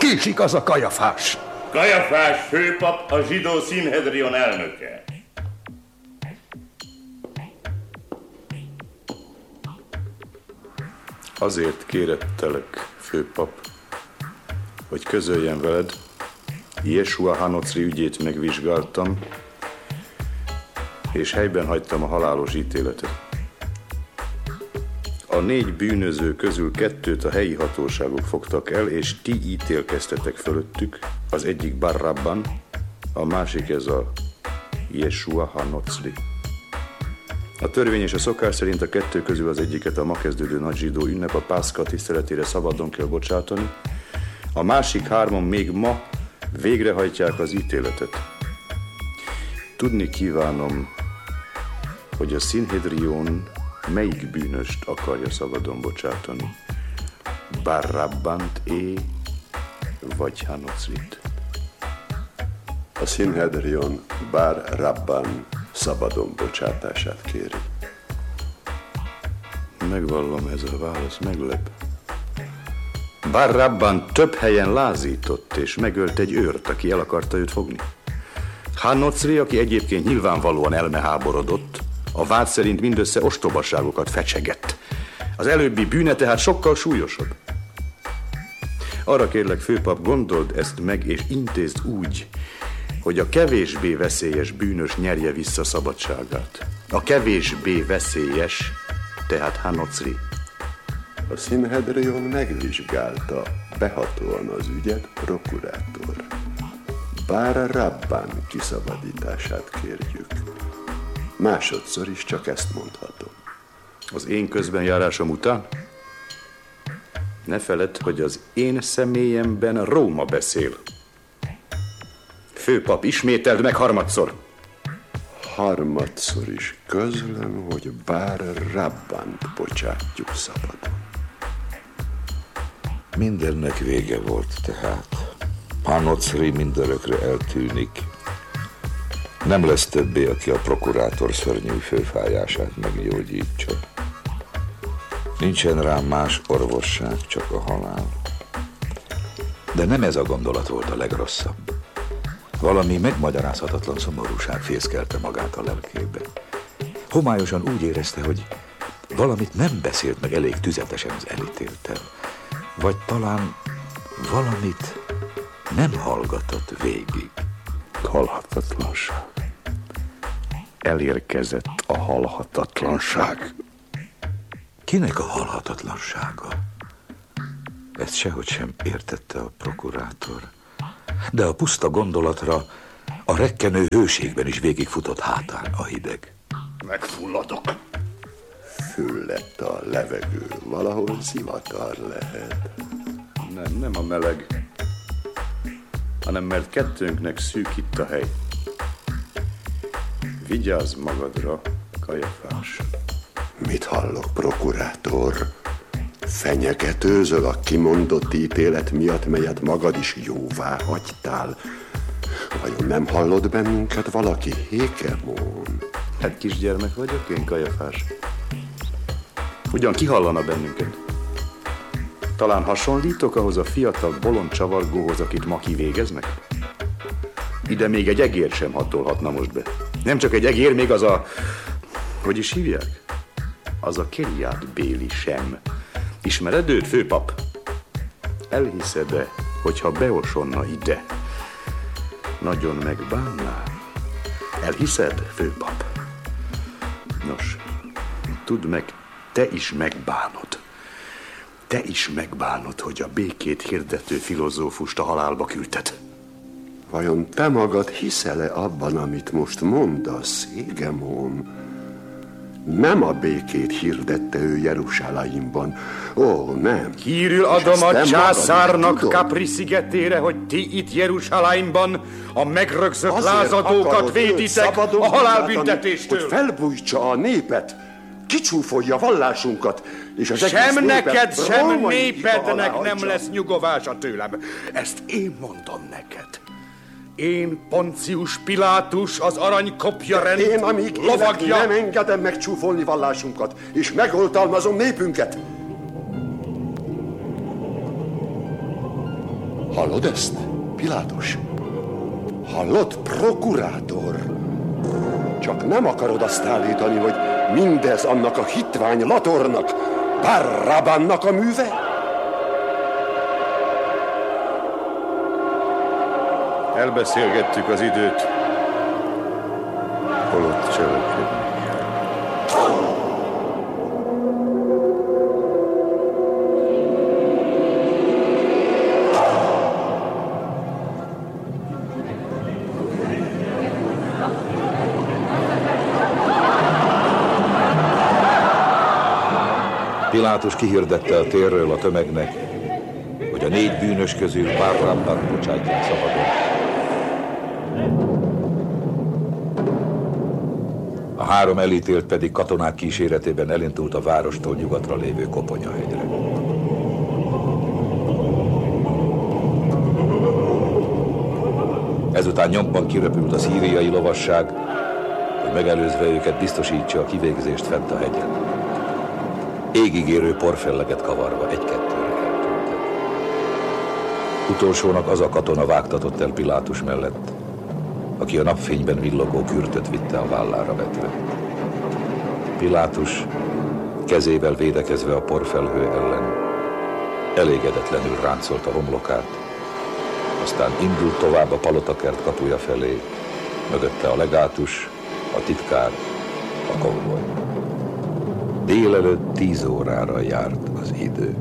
késik az a Kajafás? Kajafás főpap, a zsidó Szinhedrion elnöke. Azért kérettelek, főpap, hogy közöljem veled, Jesua Hanocri ügyét megvizsgáltam, és helyben hagytam a halálos ítéletet. A 4 bűnöző közül 2 a helyi hatóságok fogtak el, és ti ítélkeztetek fölöttük, az egyik Barrabban, a másik ez a Jesua Hanocri. A törvény és a szokás szerint a 2 közül az egyiket a ma kezdődő nagy zsidó ünnep, a Pászka tiszteletére szabadon kell bocsátani, a másik 3 még ma végrehajtják az ítéletet. Tudni kívánom, hogy a Szinhedrion melyik bűnöst akarja szabadon bocsátani? Barrabbant vagy Hanocrit? A Szinhedrion Barrabban szabadon bocsátását kéri. Megvallom, ez a válasz meglep. Barrabban több helyen lázított és megölt egy őrt, aki el akarta őt fogni. Hanocri, aki egyébként nyilvánvalóan elmeháborodott, a vád szerint mindössze ostobaságokat fecsegett. Az előbbi bűne tehát sokkal súlyosabb. Arra kérlek, főpap, gondold ezt meg, és intézd úgy, hogy a kevésbé veszélyes bűnös nyerje vissza szabadságát. A kevésbé veszélyes, tehát Hanocri. A Szinhedrion megvizsgálta behatóan az ügyet, prokurátor. Barrabban kiszabadítását kérjük. Másodszor is csak ezt mondhatom. Az én közbenjárásom után? Ne feledd, hogy az én személyemben Róma beszél. Főpap, ismételd meg harmadszor. Harmadszor is közlöm, hogy Barrabbant bocsátjuk szabadon. Mindennek vége volt tehát. Hanocri mindörökre eltűnik. Nem lesz többé, aki a prokurátor szörnyű főfájását meggyógyítsa. Nincsen rám más orvosság, csak a halál. De nem ez a gondolat volt a legrosszabb. Valami megmagyarázhatatlan szomorúság fészkelte magát a lelkébe. Homályosan úgy érezte, hogy valamit nem beszélt meg elég tüzetesen az elítéltel. Vagy talán valamit nem hallgatott végig. Halhatatlanság. Elérkezett a halhatatlanság. Kinek a halhatatlansága? Ezt sehogy sem értette a prokurátor. De a puszta gondolatra a rekkenő hőségben is végigfutott hátán a hideg. Megfulladok. Füllett a levegő, valahol zivatar lehet. Nem a meleg, hanem mert kettőnknek szűk itt a hely. Vigyázz magadra, Kajafás. Mit hallok, prokurátor? Fenyegetőzöl a kimondott ítélet miatt, melyet magad is jóvá hagytál. Vajon nem hallod bennünket valaki, Hékemon? Hát kisgyermek vagyok én, Kajafás. Ugyan ki hallana bennünket? Talán hasonlítok ahhoz a fiatal bolond csavargóhoz, akit ma kivégeznek? Ide még egy egér sem hatolhatna most be. Nem csak egy egér, még az a... Hogy is hívják? Az a Keriát Béli sem. Ismered őt, főpap? Elhiszed-e, hogyha beosonna ide? Nagyon megbánnál? Elhiszed, főpap? Nos, tudd meg, te is megbánod. Te is megbánod, hogy a békét hirdető filozófust a halálba küldted. Vajon te magad hiszel-e abban, amit most mondasz, Hégemon? Nem a békét hirdette ő Jeruzsálemben. Ó, nem. Hírül adom a császárnak Capri szigetére, hogy ti itt Jeruzsálemben a megrögzött lázadókat véditek a halálbüntetéstől. Hogy felbújtsa a népet, kicsúfolja vallásunkat, és az sem neked, sem népednek nem lesz nyugovása tőlem. Ezt én mondom neked. Én, Poncius Pilátus, az aranykopja rend én, amíg lovagja... nem engedem megcsúfolni vallásunkat, és megoltalmazom népünket. Hallod ezt, Pilátus? Hallod, prokurátor? Csak nem akarod azt állítani, hogy mindez annak a hitvány Latornak, Barabbánnak a műve? Elbeszélgettük az időt, holott cselekedni. Pilátus kihirdette a térről a tömegnek, hogy a 4 bűnös közül Barabbát bocsátják szabadon. A 3 elítélt pedig katonák kíséretében elindult a várostól nyugatra lévő Koponyahegyre. Ezután nyomban kirepült a szíriai lovasság, hogy megelőzve őket biztosítsa a kivégzést fent a hegyen. Égigérő porfelleget kavarva 1-2-re eltűntek. Utolsónak az a katona vágtatott el Pilátus mellett, aki a napfényben villogó kürtöt vitte a vállára vetve. Pilátus kezével védekezve a porfelhő ellen elégedetlenül ráncolta homlokát, aztán indult tovább a palotakert kapuja felé, mögötte a legátus, a titkár, a konvoj. Délelőtt 10 órára járt az idő.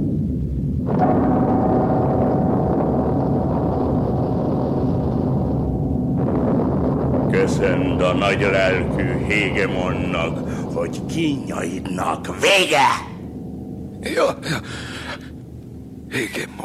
Köszönd a nagy lelkű Hégemonnak, hogy kínjaidnak vége! Ja. Hégemon.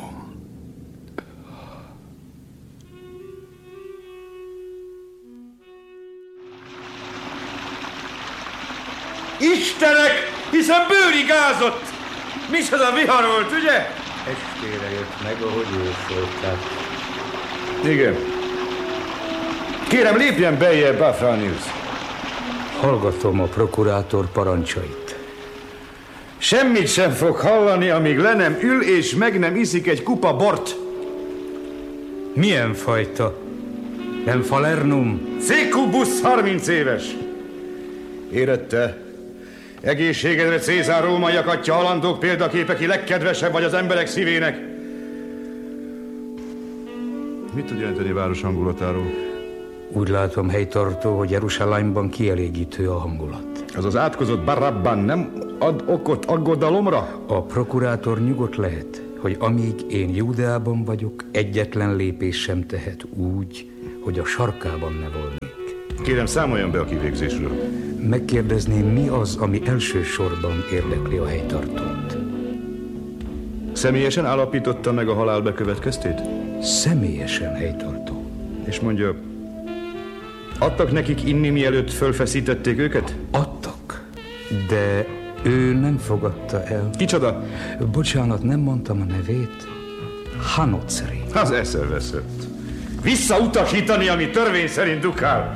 Istenek, hiszen bőrigázott! Micsoda vihar volt, ugye? Estére jött meg, ahogy jósolták. Igen. Kérem, lépjen beljebb, Afranius. Hallgatom a prokurátor parancsait. Semmit sem fog hallani, amíg le nem ül és meg nem iszik egy kupa bort. Milyen fajta? Nem Falernum? Cécubus 30 éves. Érette? Egészségedre Cézár római akatja halandók példaképe, ki legkedvesebb vagy az emberek szívének. Mit tud jelenteni város hangulatáról? Úgy látom, helytartó, hogy Jeruzsálemban kielégítő a hangulat. Az az átkozott Barabbán nem ad okot aggodalomra? A prokurátor nyugodt lehet, hogy amíg én Júdeában vagyok, egyetlen lépés sem tehet úgy, hogy a sarkában ne volnék. Kérem, számoljon be a kivégzésről. Megkérdezném, mi az, ami elsősorban érdekli a helytartót? Személyesen állapította meg a halál bekövetkeztét? Személyesen, helytartó. És mondja, adtak nekik inni, mielőtt fölfeszítették őket? Adtak, de ő nem fogadta el. Kicsoda? Bocsánat, nem mondtam a nevét. Hanocri. Az eszeveszett. Visszautasítani, ami törvény szerint dukál.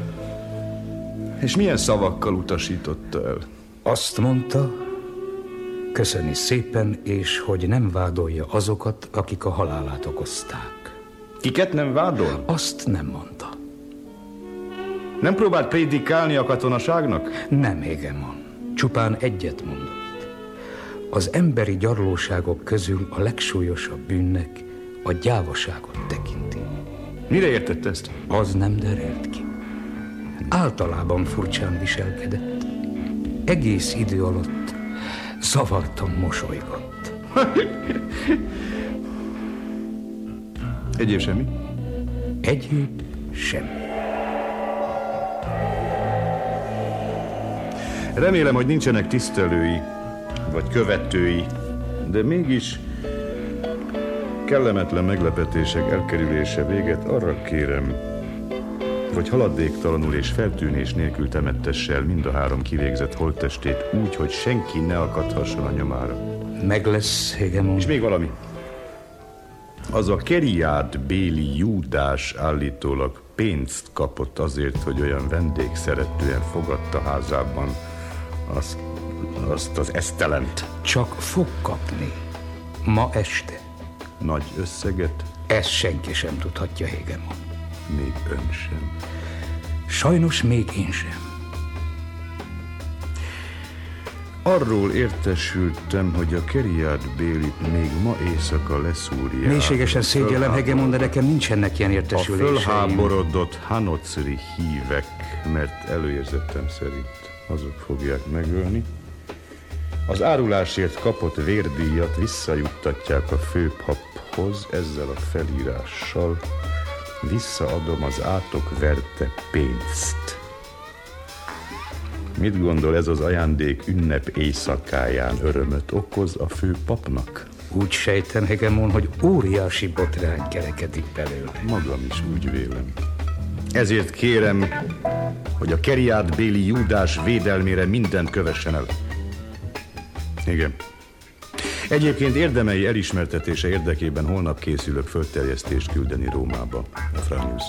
És milyen szavakkal utasította el? Azt mondta, köszöni szépen, és hogy nem vádolja azokat, akik a halálát okozták. Kiket nem vádol? Azt nem mondta. Nem próbált prédikálni a katonaságnak? Nem, Hégemon. Csupán egyet mondott. Az emberi gyarlóságok közül a legsúlyosabb bűnnek a gyávaságot tekinti. Mire értette ezt? Az nem derült ki. Általában furcsán viselkedett. Egész idő alatt zavartan mosolygott. Egyéb semmi? Egyéb semmi. Remélem, hogy nincsenek tisztelői, vagy követői, de mégis kellemetlen meglepetések elkerülése véget arra kérem, hogy haladéktalanul és feltűnés nélkül temettesse el mind a 3 kivégzett holttestét úgy, hogy senki ne akadhasson a nyomára. Meg lesz, Hégemon. És még valami. Az a Keriád béli Júdás állítólag pénzt kapott azért, hogy olyan vendégszeretően fogadta házában azt az esztelent. Csak fog kapni. Ma este. Nagy összeget? Ezt senki sem tudhatja, Hegemon. Még ön sem. Sajnos még én sem. Arról értesültem, hogy a Keriad Bélit még ma éjszaka leszúrják. Mélységesen szégyellem, Hegemon, de nekem nincsenek ilyen értesüléseim. A fölháborodott Hanocri hívek, mert előérzetem szerint azok fogják megölni. Az árulásért kapott vérdíjat visszajuttatják a főpaphoz ezzel a felírással: visszaadom az átok verte pénzt. Mit gondol, ez az ajándék ünnep éjszakáján örömöt okoz a főpapnak? Úgy sejtem, Hegemon, hogy óriási botrány kerekedik belőle. Magam is úgy vélem. Ezért kérem, hogy a Keriad Béli Júdás védelmére mindent kövessen el. Igen. Egyébként érdemei elismertetése érdekében holnap készülök földterjesztést küldeni Rómába, Afranius.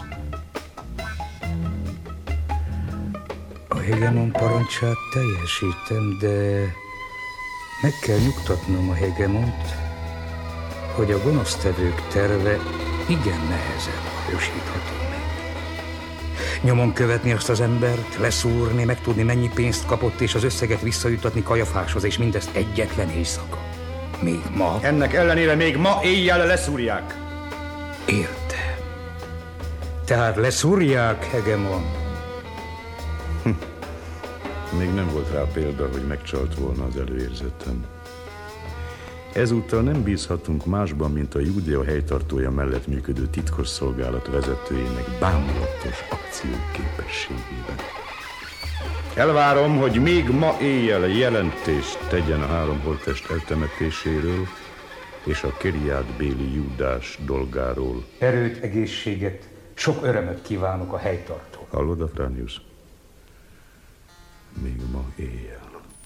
A Hegemon parancsát teljesítem, de meg kell nyugtatnom a Hegemont, hogy a gonosztevők terve igen nehezen valósítható meg. Nyomon követni azt az embert, leszúrni, megtudni, mennyi pénzt kapott, és az összeget visszajutatni Kajafáshoz, és mindezt egyetlen éjszaka. Még ma. Ennek ellenére még ma éjjel leszúrják. Értem. Tehát leszúrják, Hegemon. Még nem volt rá példa, hogy megcsalt volna az előérzetem. Ezúttal nem bízhatunk másban, mint a Júdea helytartója mellett működő titkos szolgálat vezetőjének bámulatos akcióképességében. Elvárom, hogy még ma éjjel jelentést tegyen a 3 holttest eltemetéséről és a Keriad Béli Júdás dolgáról. Erőt, egészséget, sok örömöt kívánok a helytartó. Hallod, Afranius? Még ma éjjel.